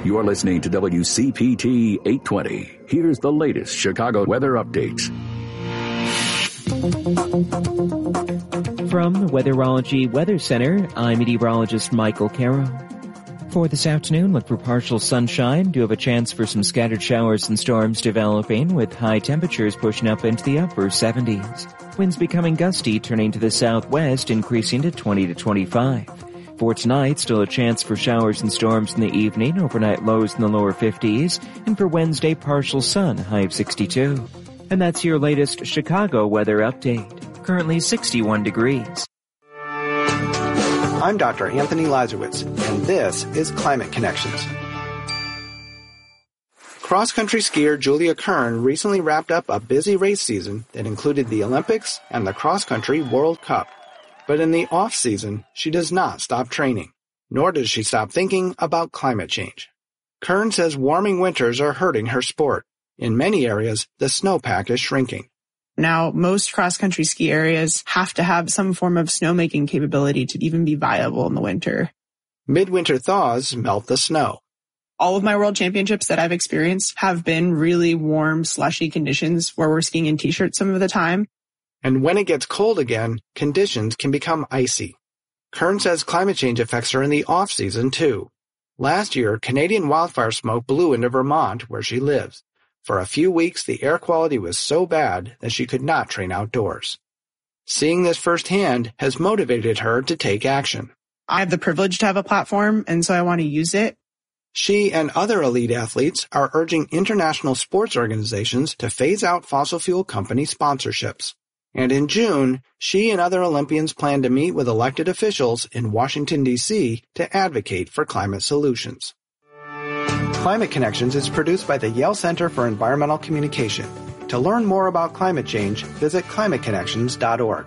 You're listening to WCPT 820. Here's the latest Chicago weather updates. From the Weatherology Weather Center, I'm meteorologist Michael Caro. For this afternoon, look for partial sunshine. Do have a chance for some scattered showers and storms developing, with high temperatures pushing up into the upper 70s. Winds becoming gusty, turning to the southwest, increasing to 20 to 25. For tonight, still a chance for showers and storms in the evening, overnight lows in the lower 50s, and for Wednesday, partial sun, high of 62. And that's your latest Chicago weather update. Currently 61 degrees. I'm Dr. Anthony Lazarowitz, and this is Climate Connections. Cross-country skier Julia Kern recently wrapped up a busy race season that included the Olympics and the cross-country World Cup. But in the off-season, she does not stop training, nor does she stop thinking about climate change. Kern says warming winters are hurting her sport. In many areas, the snowpack is shrinking. Now, most cross-country ski areas have to have some form of snowmaking capability to even be viable in the winter. Midwinter thaws melt the snow. All of my world championships that I've experienced have been really warm, slushy conditions where we're skiing in t-shirts some of the time. And when it gets cold again, conditions can become icy. Kern says climate change affects her in the off-season, too. Last year, Canadian wildfire smoke blew into Vermont, where she lives. For a few weeks, the air quality was so bad that she could not train outdoors. Seeing this firsthand has motivated her to take action. I have the privilege to have a platform, and so I want to use it. She and other elite athletes are urging international sports organizations to phase out fossil fuel company sponsorships. And in June, she and other Olympians plan to meet with elected officials in Washington, D.C. to advocate for climate solutions. Climate Connections is produced by the Yale Center for Environmental Communication. To learn more about climate change, visit climateconnections.org.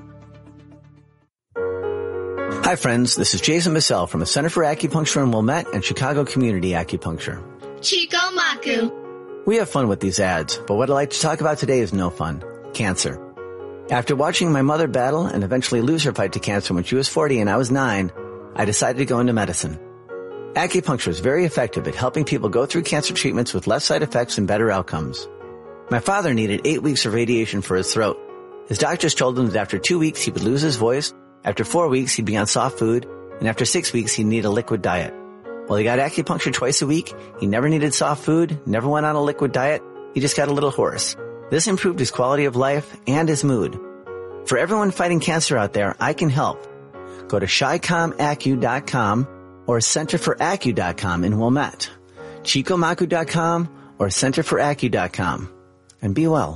Hi friends, this is Jason Bissell from the Center for Acupuncture in Wilmette and Chicago Community Acupuncture. Chico Maku. We have fun with these ads, but what I'd like to talk about today is no fun. Cancer. After watching my mother battle and eventually lose her fight to cancer when she was 40 and I was 9, I decided to go into medicine. Acupuncture is very effective at helping people go through cancer treatments with less side effects and better outcomes. My father needed 8 weeks of radiation for his throat. His doctors told him that after 2 weeks he would lose his voice, after 4 weeks he'd be on soft food, and after 6 weeks he'd need a liquid diet. Well, he got acupuncture twice a week, he never needed soft food, never went on a liquid diet, he just got a little hoarse. This improved his quality of life and his mood. For everyone fighting cancer out there, I can help. Go to ChiComAcu.com or CenterForAcu.com in Wilmette, ChicoMaku.com or CenterForAcu.com, and be well.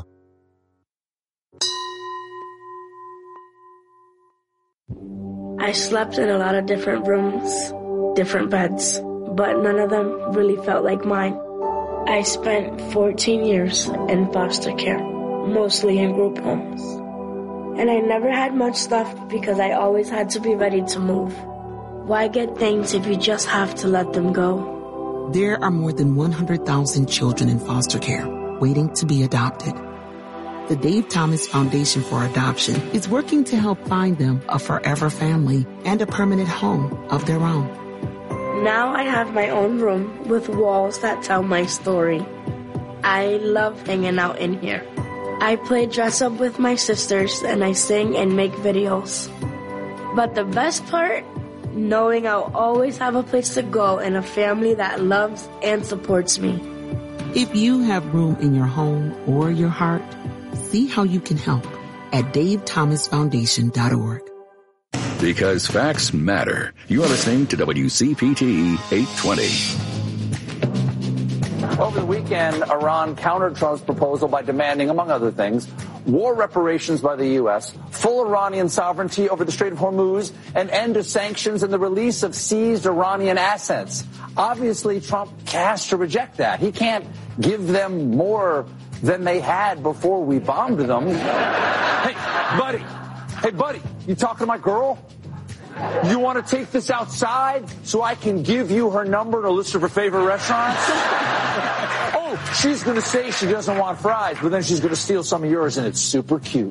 I slept in a lot of different rooms, different beds, but none of them really felt like mine. I spent 14 years in foster care, mostly in group homes. And I never had much stuff because I always had to be ready to move. Why get things if you just have to let them go? There are more than 100,000 children in foster care waiting to be adopted. The Dave Thomas Foundation for Adoption is working to help find them a forever family and a permanent home of their own. Now I have my own room with walls that tell my story. I love hanging out in here. I play dress up with my sisters and I sing and make videos. But the best part? Knowing I'll always have a place to go and a family that loves and supports me. If you have room in your home or your heart, see how you can help at DaveThomasFoundation.org. Because facts matter. You are listening to WCPT 820. Over the weekend, Iran countered Trump's proposal by demanding, among other things, war reparations by the U.S., full Iranian sovereignty over the Strait of Hormuz, an end to sanctions, and the release of seized Iranian assets. Obviously, Trump has to reject that. He can't give them more than they had before we bombed them. Hey, buddy, you talking to my girl? You want to take this outside so I can give you her number to list of her favorite restaurants? Oh, she's going to say she doesn't want fries, but then she's going to steal some of yours, and it's super cute.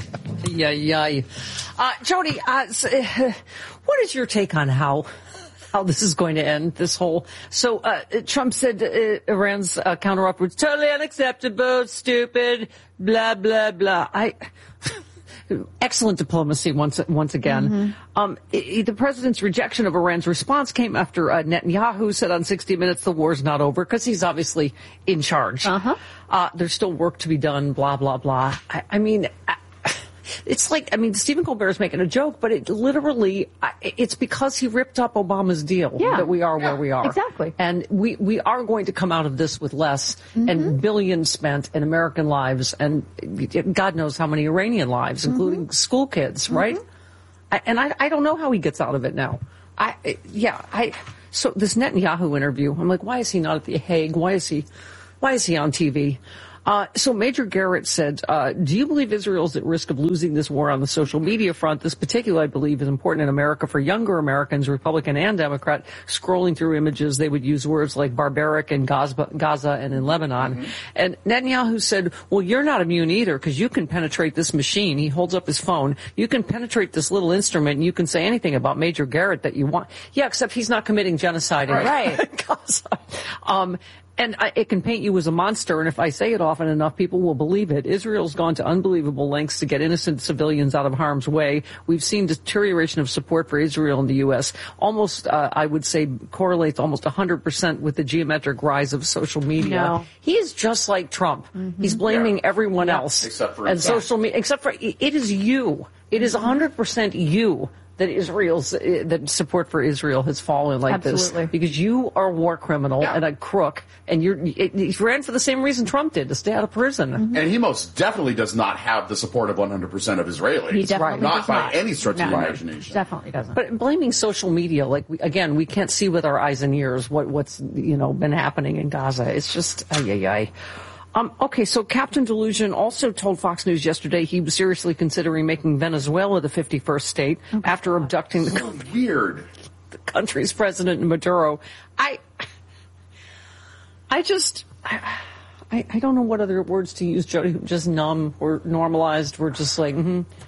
Jody, what is your take on how how this is going to end, this whole. So Trump said Iran's counteroffer was totally unacceptable, stupid, blah, blah, blah. Excellent diplomacy once again. The president's rejection of Iran's response came after Netanyahu said on 60 Minutes the war's not over, because he's obviously in charge. There's still work to be done, blah, blah, blah. It's like, Stephen Colbert's making a joke, but it literally, it's because he ripped up Obama's deal that we are where we are. Exactly. And we are going to come out of this with less and billions spent in American lives and God knows how many Iranian lives, including school kids, right? I don't know how he gets out of it now. So this Netanyahu interview, I'm like, why is he not at The Hague? Why is he on TV? So Major Garrett said, do you believe Israel's at risk of losing this war on the social media front? This particular, I believe, is important in America for younger Americans, Republican and Democrat, scrolling through images. They would use words like barbaric in Gaza and in Lebanon. And Netanyahu said, well, you're not immune either, because you can penetrate this machine. He holds up his phone. You can penetrate this little instrument, and you can say anything about Major Garrett that you want. Yeah, except he's not committing genocide in Gaza. And it can paint you as a monster, and if I say it often enough, people will believe it. Israel's gone to unbelievable lengths to get innocent civilians out of harm's way. We've seen deterioration of support for Israel in the U.S. Almost, I would say, correlates almost 100% with the geometric rise of social media. No. He is just like Trump. He's blaming everyone else. Except for social media. Except for, it is you. It is 100% you that support for Israel has fallen like this, because you are a war criminal and a crook, and he ran for the same reason Trump did, to stay out of prison. And he most definitely does not have the support of 100% of Israelis. He definitely not by any stretch of the imagination. Definitely doesn't. But blaming social media, like we can't see with our eyes and ears what's been happening in Gaza. It's just okay, so Captain Delusion also told Fox News yesterday he was seriously considering making Venezuela the 51st state after abducting the country's president, Maduro. I don't know what other words to use, Jody. Just numb or normalized. We're just like,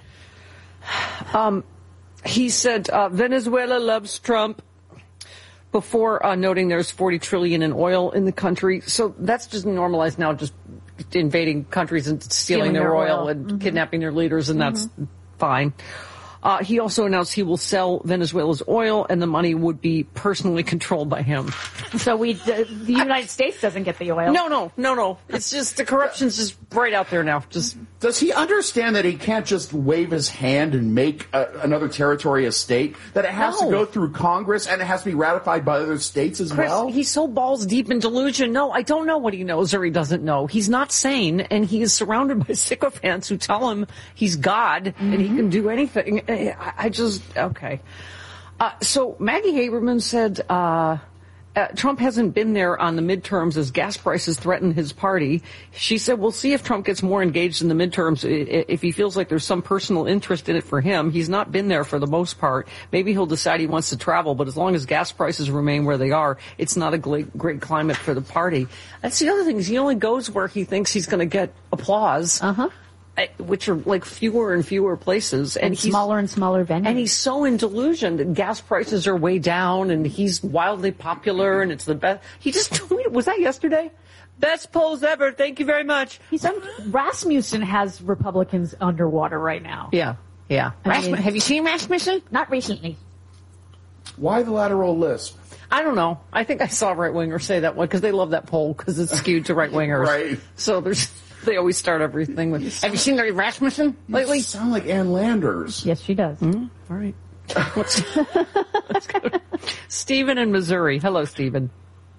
He said Venezuela loves Trump, before noting there's $40 trillion in oil in the country. So that's just normalized now, just invading countries and stealing their oil and kidnapping their leaders, and that's fine. He also announced he will sell Venezuela's oil, and the money would be personally controlled by him. So the United States doesn't get the oil? No. It's just the corruption's just right out there now. Does he understand that he can't just wave his hand and make another territory a state? That it has to go through Congress and it has to be ratified by other states as well? He's so balls deep in delusion. No, I don't know what he knows or he doesn't know. He's not sane, and he is surrounded by sycophants who tell him he's God and he can do anything. Okay. So Maggie Haberman said Trump hasn't been there on the midterms as gas prices threaten his party. She said, we'll see if Trump gets more engaged in the midterms, if he feels like there's some personal interest in it for him. He's not been there for the most part. Maybe he'll decide he wants to travel, but as long as gas prices remain where they are, it's not a great climate for the party. That's the other thing, is he only goes where he thinks he's going to get applause. Which are like fewer and fewer places, and smaller and smaller venues. And he's so in delusion that gas prices are way down, and he's wildly popular, and it's the best. He just tweeted, was that yesterday? Best polls ever. Thank you very much. Rasmussen has Republicans underwater right now. Yeah. Have you seen Rasmussen? Not recently. Why the lateral lisp? I don't know. I think I saw right-wingers say that one because they love that poll because it's skewed to right-wingers. Right. So they always start everything with, have you seen Larry Rasmussen lately? You sound like Ann Landers. Yes, she does. All right. Let's go. Stephen in Missouri. Hello, Stephen.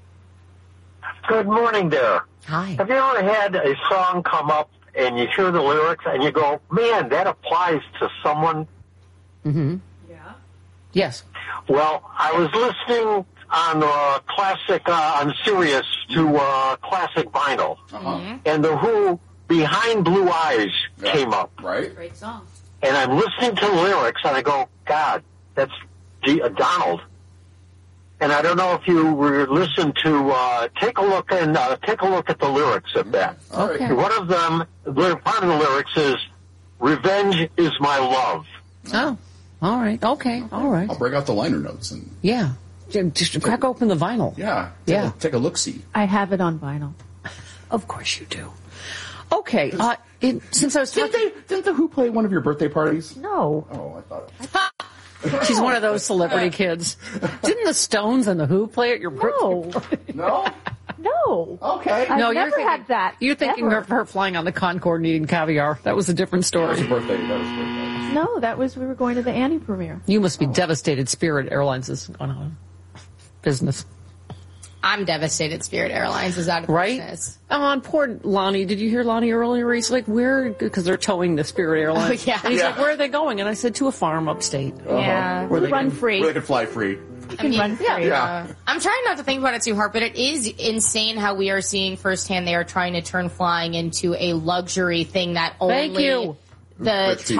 Good morning there. Hi. Have you ever had a song come up and you hear the lyrics and you go, man, that applies to someone? Yeah. Yes. Well, I was listening on on Sirius to classic vinyl, and the Who Behind Blue Eyes came up. Right. Great song. And I'm listening to the lyrics, and I go, God, that's Donald. And I don't know if you were listening to take a look at the lyrics of that. Okay. One of them, part of the lyrics is, "Revenge is my love." Oh, all right. Okay, all right. I'll break out the liner notes and. Yeah. Just crack open the vinyl. Yeah. Take a look-see. I have it on vinyl. Of course you do. Okay. Since I was talking... Didn't The Who play one of your birthday parties? No. Oh, I thought... She's one of those celebrity kids. Didn't the Stones and The Who play at your birthday party? No? No. Okay. I've never had that. You're thinking of her flying on the Concorde and eating caviar. That was a different story. That was birthday. No, we were going to the Annie premiere. You must be devastated. Spirit Airlines is on business. I'm devastated. Spirit Airlines is out of business. Oh, and poor Lonnie. Did you hear Lonnie earlier? He's like, where? Because they're towing the Spirit Airlines. Oh, yeah. And he's like, where are they going? And I said, to a farm upstate. Yeah. Where they run free. Where they can fly free. Run free. Yeah. I'm trying not to think about it too hard, but it is insane how we are seeing firsthand they are trying to turn flying into a luxury thing that only Thank you. the